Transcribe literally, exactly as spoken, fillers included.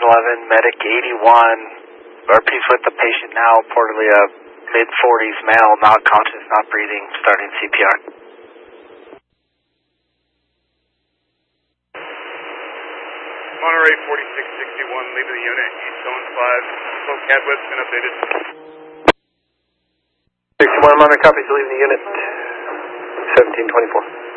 eleven, medic eighty-one, R P's with the patient now, reportedly a mid forties male, not conscious, not breathing, starting C P R. Monterey forty-six sixty-one, leaving the unit, East Zone five, spoke Cadweb's been updated. sixty-one, Monterey, copies, leaving the unit, seventeen twenty-four.